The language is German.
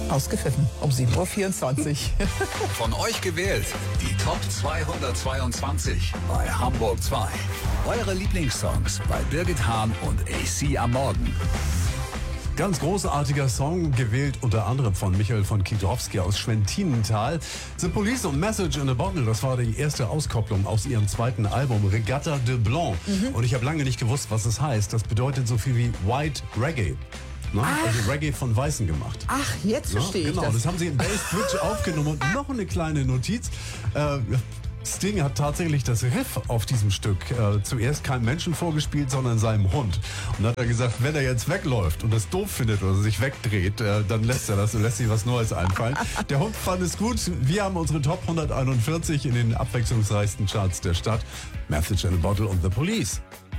Ausgepfiffen um 7.24 Uhr. Von euch gewählt, die Top 222 bei Hamburg 2. Eure Lieblingssongs bei Birgit Hahn und AC am Morgen. Ganz großartiger Song, gewählt unter anderem von Michael von Kiedrowski aus Schwentinental. The Police und Message in a Bottle, das war die erste Auskopplung aus ihrem zweiten Album Regatta de Blanc. Und ich habe lange nicht gewusst, was das heißt. Das bedeutet so viel wie White Reggae. Ne? Also Reggae von Weißen gemacht. Ach, jetzt verstehe ich genau, das. Das haben sie in Bass Bridge aufgenommen. Und noch eine kleine Notiz. Sting hat tatsächlich das Riff auf diesem Stück zuerst keinem Menschen vorgespielt, sondern seinem Hund. Und hat er gesagt, wenn er jetzt wegläuft und das doof findet oder sich wegdreht, dann lässt er das und lässt sich was Neues einfallen. Der Hund fand es gut. Wir haben unsere Top 141 in den abwechslungsreichsten Charts der Stadt. Message in a Bottle und The Police.